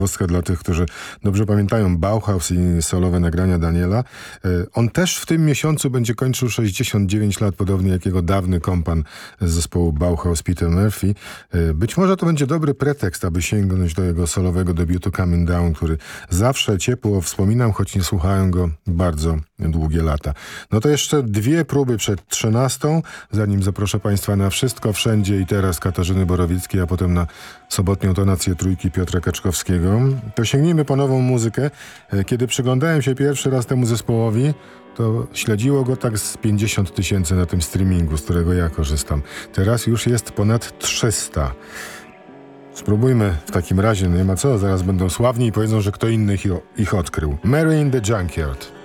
Ciekawostka dla tych, którzy dobrze pamiętają Bauhaus i solowe nagrania Daniela. On też w tym miesiącu będzie kończył 69 lat, podobnie jak jego dawny kompan z zespołu Bauhaus Peter Murphy. Być może to będzie dobry pretekst, aby sięgnąć do jego solowego debiutu Coming Down, który zawsze ciepło wspominam, choć nie słuchałem go bardzo długie lata. No to jeszcze dwie próby przed 13, zanim zaproszę Państwa na Wszystko, Wszędzie i Teraz Katarzyny Borowieckiej, a potem na sobotnią tonację trójki Piotra Kaczkowskiego. To sięgnijmy po nową muzykę. Kiedy przyglądałem się pierwszy raz temu zespołowi, to śledziło go tak z 50 000 na tym streamingu, z którego ja korzystam. Teraz już jest ponad 300. Spróbujmy w takim razie, nie ma co, zaraz będą sławni i powiedzą, że kto inny ich odkrył. Mary in the Junkyard.